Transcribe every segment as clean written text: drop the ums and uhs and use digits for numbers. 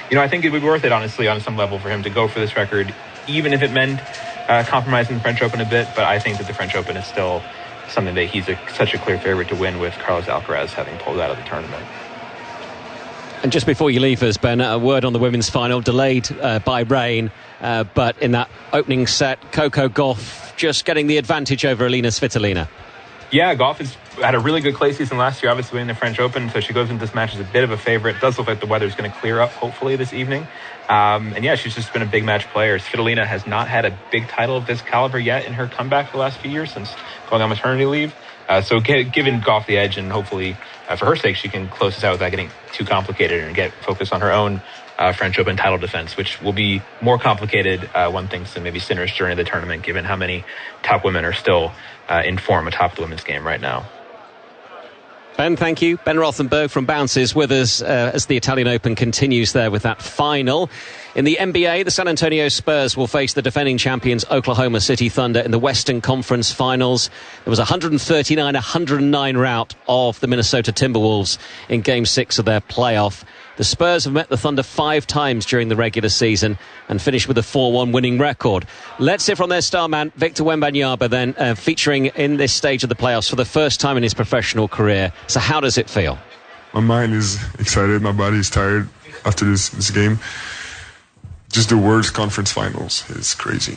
I think it would be worth it, honestly, on some level for him to go for this record, even if it meant compromising the French Open a bit. But I think that the French Open is still something that he's such a clear favorite to win, with Carlos Alcaraz having pulled out of the tournament. And just before you leave us, Ben, a word on the women's final, delayed by rain, but in that opening set, Coco Gauff just getting the advantage over Alina Svitolina. Yeah, Gauff has had a really good clay season last year, obviously winning the French Open, so she goes into this match as a bit of a favorite. It does look like the weather's going to clear up, hopefully, this evening. And yeah, she's just been a big match player. Svitolina has not had a big title of this caliber yet in her comeback the last few years since going on maternity leave. So giving Gauff the edge, and hopefully for her sake, she can close this out without getting too complicated and get focused on her own French Open title defense, which will be more complicated, one thinks, than maybe Sinner's journey of the tournament, given how many top women are still in form atop the women's game right now. Ben, thank you. Ben Rothenberg from Bounces with us as the Italian Open continues there with that final. In the NBA, the San Antonio Spurs will face the defending champions Oklahoma City Thunder in the Western Conference Finals. There was a 139-109 rout of the Minnesota Timberwolves in Game 6 of their playoff. The Spurs have met the Thunder 5 times during the regular season and finished with a 4-1 winning record. Let's hear from their star man, Victor Wembanyama, then featuring in this stage of the playoffs for the first time in his professional career. So how does it feel? My mind is excited. My body is tired after this game. Just the words conference finals is crazy.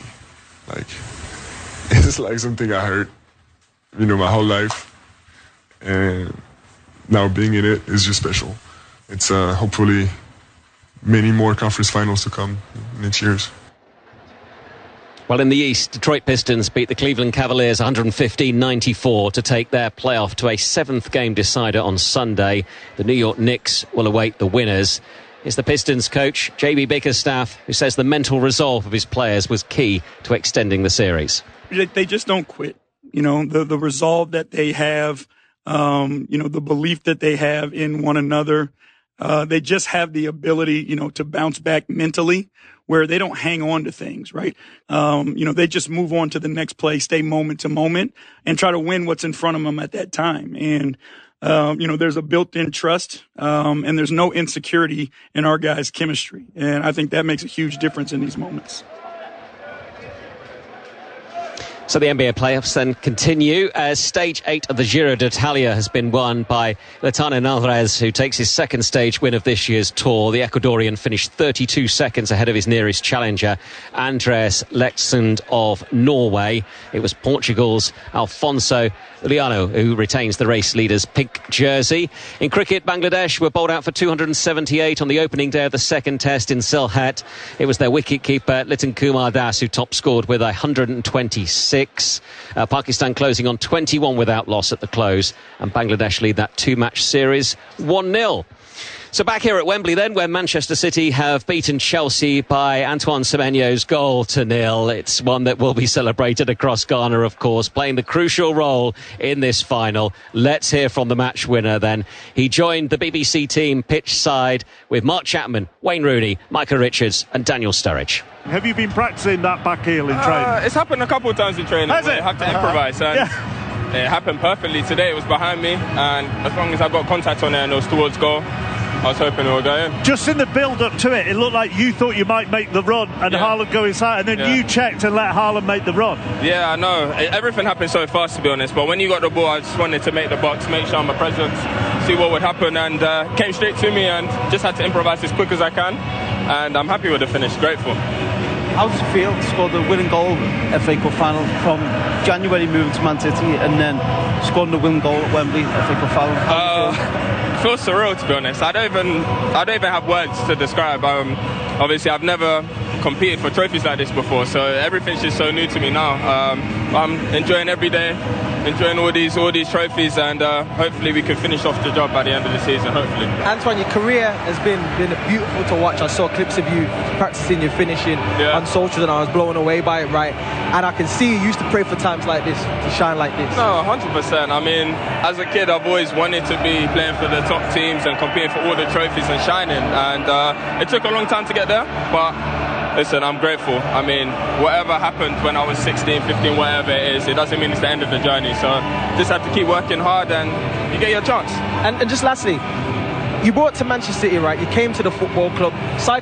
It's like something I heard, my whole life. And now being in it is just special. It's hopefully many more conference finals to come next year's. Well, in the East, Detroit Pistons beat the Cleveland Cavaliers 115-94 to take their playoff to a 7th game decider on Sunday. The New York Knicks will await the winners. It's the Pistons coach, J.B. Bickerstaff, who says the mental resolve of his players was key to extending the series. They just don't quit. The resolve that they have, the belief that they have in one another. They just have the ability, to bounce back mentally, where they don't hang on to things, right? They just move on to the next play, stay moment to moment, and try to win what's in front of them at that time. And, there's a built-in trust, and there's no insecurity in our guys' chemistry. And I think that makes a huge difference in these moments. So the NBA playoffs then continue. Stage 8 of the Giro d'Italia has been won by Gaetano Alvarez, who takes his second stage win of this year's tour. The Ecuadorian finished 32 seconds ahead of his nearest challenger, Andreas Leksand of Norway. It was Portugal's Alfonso Liano who retains the race leader's pink jersey. In cricket, Bangladesh were bowled out for 278 on the opening day of the second test in Sylhet. It was their wicket-keeper Liton Kumar Das who top-scored with 126. Pakistan closing on 21 without loss at the close, and Bangladesh lead that 2-match series 1-0. So back here at Wembley then, where Manchester City have beaten Chelsea by Antoine Semenyo's goal to 0. It's one that will be celebrated across Ghana, of course, playing the crucial role in this final. Let's hear from the match winner then. He joined the BBC team pitch side with Mark Chapman, Wayne Rooney, Micah Richards and Daniel Sturridge. Have you been practicing that back heel in training? It's happened a couple of times in training. Has it? You have to improvise. And it happened perfectly today. It was behind me, and as long as I got contact on it and it was towards goal, I was hoping it would go in. Just in the build-up to it, it looked like you thought you might make the run and Haaland go inside, and then you checked and let Haaland make the run. Yeah, I know. Everything happened so fast, to be honest. But when you got the ball, I just wanted to make the box, make sure I'm a presence, see what would happen, and came straight to me and just had to improvise as quick as I can. And I'm happy with the finish, grateful. How does it feel to score the winning goal FA Cup final from January moving to Man City and then scoring the winning goal at Wembley FA Cup final? It feels surreal, to be honest. I don't even have words to describe. Obviously, I've never competed for trophies like this before, so everything's just so new to me now. I'm enjoying every day, enjoying all these trophies, and hopefully we can finish off the job by the end of the season, hopefully. Antoine, your career has been beautiful to watch. I saw clips of you practicing your finishing on social, and I was blown away by it, right? And I can see you used to pray for times like this, to shine like this. No, 100%. I mean, as a kid, I've always wanted to be playing for the top teams and competing for all the trophies and shining, and it took a long time to get there, but listen, I'm grateful. I mean, whatever happened when I was 16, 15, whatever it is, it doesn't mean it's the end of the journey. So just have to keep working hard and you get your chance. And just lastly, you brought to Manchester City, right? You came to the football club.